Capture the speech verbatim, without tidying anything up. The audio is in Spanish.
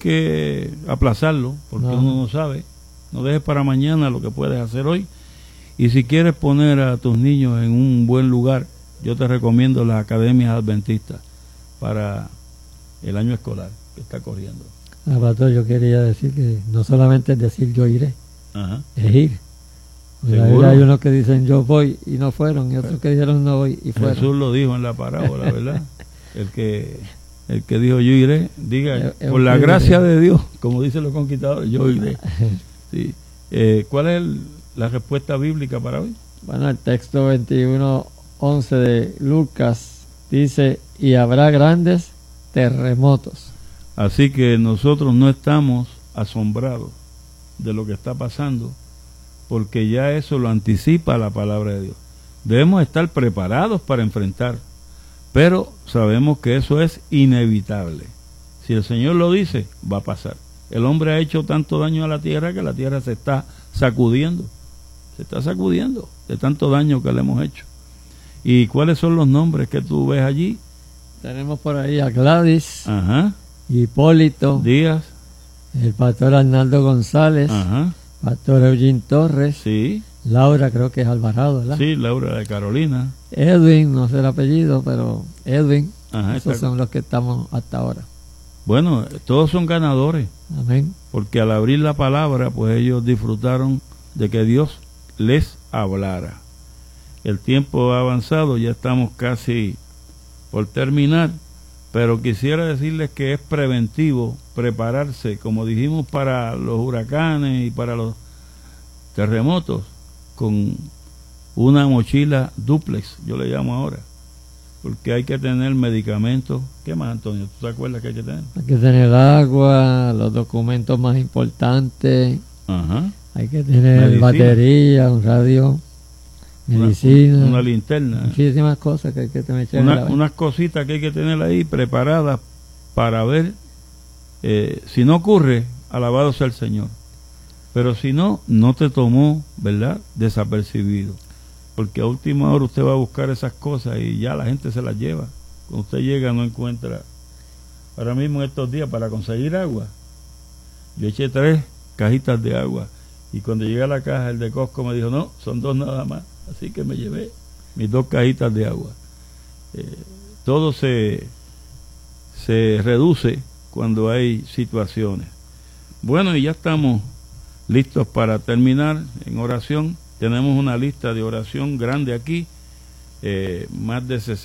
que aplazarlo, porque no. uno no sabe. No dejes para mañana lo que puedes hacer hoy. Y si quieres poner a tus niños en un buen lugar, yo te recomiendo las academias adventistas para el año escolar que está corriendo. Ah, pastor, yo quería decir que no solamente es decir yo iré, Ajá. es ir. Hay unos que dicen yo voy y no fueron, y otros que dijeron no voy y fueron. Jesús lo dijo en la parábola, ¿verdad? el que el que dijo yo iré, diga, es, es por la gracia de Dios, como dicen los conquistadores, yo iré. Sí. Eh, ¿Cuál es el, la respuesta bíblica para hoy? Bueno, el texto veintiuno once de Lucas dice, y habrá grandes terremotos. Así que nosotros no estamos asombrados de lo que está pasando, porque ya eso lo anticipa la palabra de Dios. Debemos estar preparados para enfrentar, pero sabemos que eso es inevitable. Si el Señor lo dice, va a pasar. El hombre ha hecho tanto daño a la tierra que la tierra se está sacudiendo, se está sacudiendo de tanto daño que le hemos hecho. ¿Y cuáles son los nombres que tú ves allí? Tenemos por ahí a Gladys, Ajá. Hipólito, Díaz, el pastor Arnaldo González, Ajá. pastor Eugene Torres, sí. Laura, creo que es Alvarado, ¿verdad? Sí, Laura de Carolina. Edwin, no sé el apellido, pero Edwin. Ajá, esos está... son los que estamos hasta ahora. Bueno, todos son ganadores. Amén. Porque al abrir la palabra, pues ellos disfrutaron de que Dios les hablara. El tiempo ha avanzado, ya estamos casi por terminar, pero quisiera decirles que es preventivo prepararse, como dijimos, para los huracanes y para los terremotos, con una mochila dúplex, yo le llamo ahora, porque hay que tener medicamentos. ¿Qué más, Antonio? ¿Tú te acuerdas que hay que tener? Hay que tener agua, los documentos más importantes. Ajá. Hay que tener medicina, batería, un radio, medicina. Una, una linterna. Muchísimas cosas que hay que tener. Una, unas cositas que hay que tener ahí preparadas para ver. Eh, si no ocurre, alabado sea el Señor. Pero si no, no te tomó, ¿verdad?, desapercibido. Porque a última hora usted va a buscar esas cosas y ya la gente se las lleva. Cuando usted llega no encuentra. Ahora mismo en estos días para conseguir agua, yo eché tres cajitas de agua y cuando llegué a la caja el de Costco me dijo no, son dos nada más, así que me llevé mis dos cajitas de agua. Eh, todo se, se reduce cuando hay situaciones. Bueno, y ya estamos listos para terminar en oración. Tenemos una lista de oración grande aquí, eh, más de sesenta